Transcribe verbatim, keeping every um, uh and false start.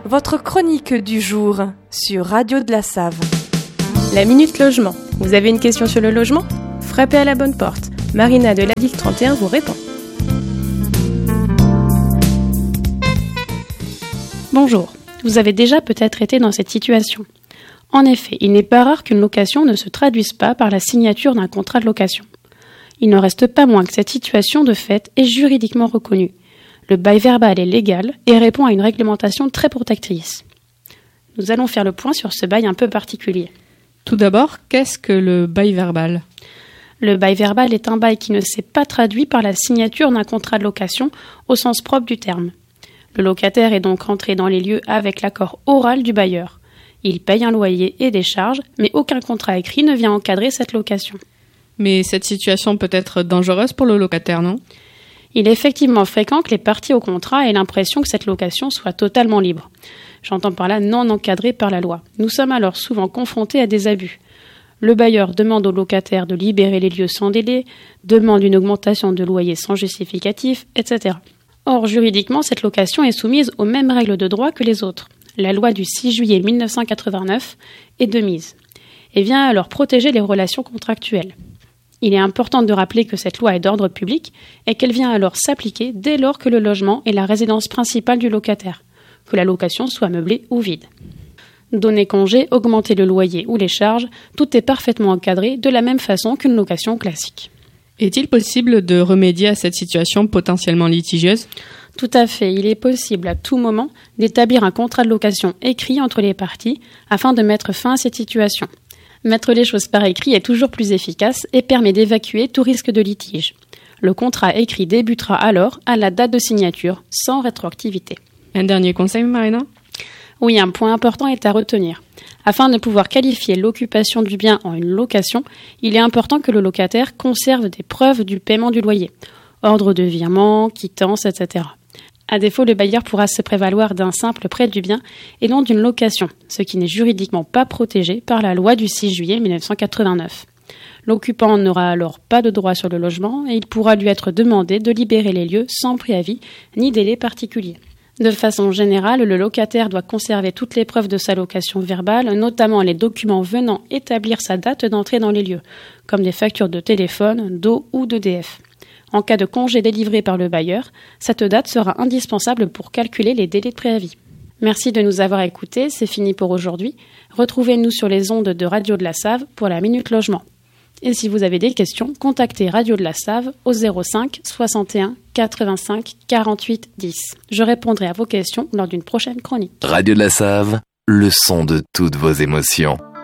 votre chronique du jour sur Radio de la Save. La Minute Logement. Vous avez une question sur le logement ? Frappez à la bonne porte. Marina de l'A D I C trente et un vous répond. Bonjour, vous avez déjà peut-être été dans cette situation. En effet, il n'est pas rare qu'une location ne se traduise pas par la signature d'un contrat de location. Il n'en reste pas moins que cette situation de fait est juridiquement reconnue. Le bail verbal est légal et répond à une réglementation très protectrice. Nous allons faire le point sur ce bail un peu particulier. Tout d'abord, qu'est-ce que le bail verbal ? Le bail verbal est un bail qui ne s'est pas traduit par la signature d'un contrat de location au sens propre du terme. Le locataire est donc rentré dans les lieux avec l'accord oral du bailleur. Il paye un loyer et des charges, mais aucun contrat écrit ne vient encadrer cette location. Mais cette situation peut être dangereuse pour le locataire, non ? Il est effectivement fréquent que les parties au contrat aient l'impression que cette location soit totalement libre. J'entends par là non encadrée par la loi. Nous sommes alors souvent confrontés à des abus. Le bailleur demande au locataire de libérer les lieux sans délai, demande une augmentation de loyer sans justificatif, et cetera. Or, juridiquement, cette location est soumise aux mêmes règles de droit que les autres. La loi du six juillet mille neuf cent quatre-vingt-neuf est de mise et vient alors protéger les relations contractuelles. Il est important de rappeler que cette loi est d'ordre public et qu'elle vient alors s'appliquer dès lors que le logement est la résidence principale du locataire, que la location soit meublée ou vide. Donner congé, augmenter le loyer ou les charges, tout est parfaitement encadré de la même façon qu'une location classique. Est-il possible de remédier à cette situation potentiellement litigieuse ? Tout à fait, il est possible à tout moment d'établir un contrat de location écrit entre les parties afin de mettre fin à cette situation. Mettre les choses par écrit est toujours plus efficace et permet d'évacuer tout risque de litige. Le contrat écrit débutera alors à la date de signature, sans rétroactivité. Un dernier conseil, Marina ? Oui, un point important est à retenir. Afin de pouvoir qualifier l'occupation du bien en une location, il est important que le locataire conserve des preuves du paiement du loyer, ordre de virement, quittance, et cetera. À défaut, le bailleur pourra se prévaloir d'un simple prêt du bien et non d'une location, ce qui n'est juridiquement pas protégé par la loi du six juillet mille neuf cent quatre-vingt-neuf. L'occupant n'aura alors pas de droit sur le logement et il pourra lui être demandé de libérer les lieux sans préavis ni délai particulier. De façon générale, le locataire doit conserver toutes les preuves de sa location verbale, notamment les documents venant établir sa date d'entrée dans les lieux, comme des factures de téléphone, d'eau ou d'E D F. En cas de congé délivré par le bailleur, cette date sera indispensable pour calculer les délais de préavis. Merci de nous avoir écoutés, c'est fini pour aujourd'hui. Retrouvez-nous sur les ondes de Radio de la Save pour la Minute Logement. Et si vous avez des questions, contactez Radio de la Save au zéro cinq soixante et un quatre-vingt-cinq quarante-huit dix. Je répondrai à vos questions lors d'une prochaine chronique. Radio de la Save, le son de toutes vos émotions.